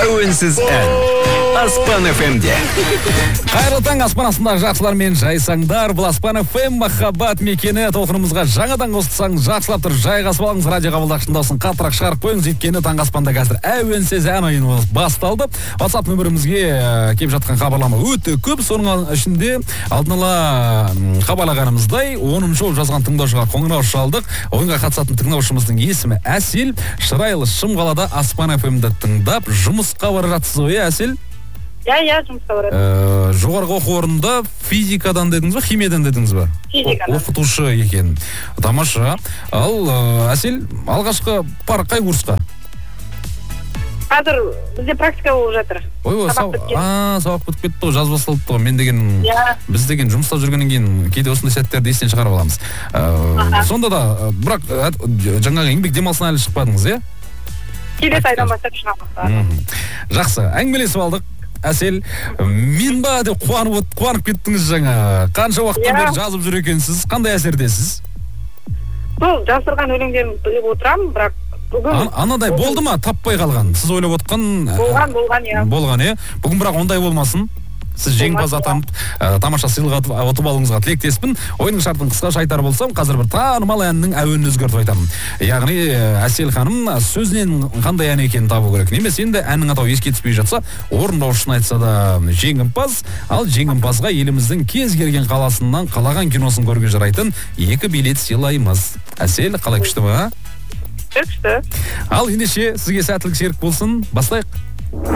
әуенсіз ән Аспан ФМде. Қайырлы таң, аспан астындағы жақсылар мен жайсаңдар. Бұл Аспан ФМ махаббат мекені. Толқынымызға жаңадан қосылсаң, жақсылап тұр, жайғасып алыңыз, радио қабылдағышын дауысын қаттырақ шығарып қойыңыз. Өйткені таңғы аспанда қазір әуенсіз ән ойыны басталды. WhatsApp нөмірімізге келіп жатқан хабарлама өте көп. Соның ішінде алдын ала хабарлағанымыздай 10-шы болып жазған тыңдаушыға қоңырау шалдық. Ойынға қатысатын тыңдаушымыздың есімі Әсел. Шырайлы Шымқалада Аспан ФМді тыңдап жұмысқа бара жатсыз ғой, Әсел? Иә, жұмысқа барады. Жоғарғы оқу орнында физикадан дедіңіз ба, химиядан дедіңіз ба? Физикадан. Оқытушы екен. Тамаша. Ал Әсел, алғашқы қай курсқа? Қазір бізде практика болып жатыр. Сабақ бітіп кетті ғой, жаз басталды ғой. Мен деген, біз деген жұмыста жүргеннен кейін кейде осындай сәттерді естен шығарып аламыз. Сонда да, бірақ жаңағы еңбек демалысына әлі шықпадыңыз, иә? Келесі айдан бастап шығамыз. Жақсы, әңгімелесіп алдық. Әсел, мен ба деп қуанып кеттіңіз жаңа. Қанша уақыттан бері жазып жүр екенсіз? Қандай әсердесіз? Бұл жасырған өлеңдерін біліп отырам, бірақ бүгін... Анадай болды ма, таппай қалған? Сіз ойлап отқан... Болған, иә. Болған, иә. Бүгін бірақ ондай болмасын. Сіз жеңімпаз атанып, тамаша сыйлық ұтып алуыңызға тілектеспін. Ойынның шартын қысқаша айтар болсам, қазір бір танымал әннің әуенін өзгертіп айтамын. Яғни Әсел ханым сөзінен қандай ән екенін табу керек. Немесе енді әннің атауы еске түспей жатса, орындаушыны айтса да жеңімпаз, ал жеңімпазға еліміздің кез келген қаласынан қалаған киносын көруге жарайтын 2 билет сыйлаймыз. Әсел, қалай күшті ма? Күшті. Ал ендеше сізге сәттілік серік болсын. Бастайық.